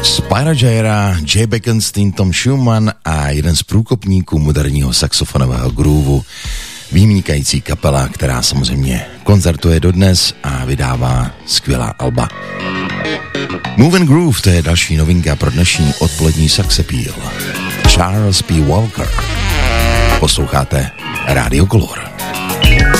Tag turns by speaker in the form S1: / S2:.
S1: Spyro Gyra, Jay Bekenstein, Tom Schumann a jeden z průkopníků moderního saxofonového groovu, vynikající kapela, která samozřejmě koncertuje dodnes a vydává skvělá alba. Move and Groove, to je další novinka pro dnešní odpolední Saxappeal. Charles P. Walker. Posloucháte Radio Color.